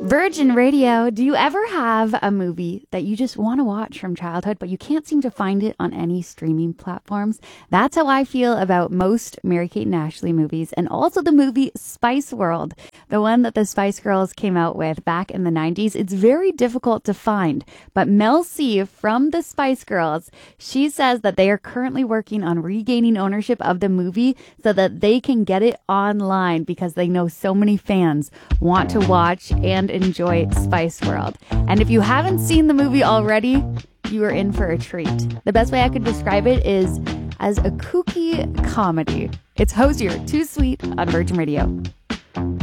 Virgin Radio, do you ever have a movie that you just want to watch from childhood, but you can't seem to find it on any streaming platforms? That's how I feel about most Mary-Kate and Ashley movies, and also the movie Spice World, the one that the Spice Girls came out with back in the 90s. It's very difficult to find, but Mel C from the Spice Girls, she says that they are currently working on regaining ownership of the movie so that they can get it online because they know so many fans want to watch and enjoy Spice World. And if you haven't seen the movie already, you are in for a treat. The best way I could describe it is as a kooky comedy. It's Hozier, Too Sweet on Virgin Radio.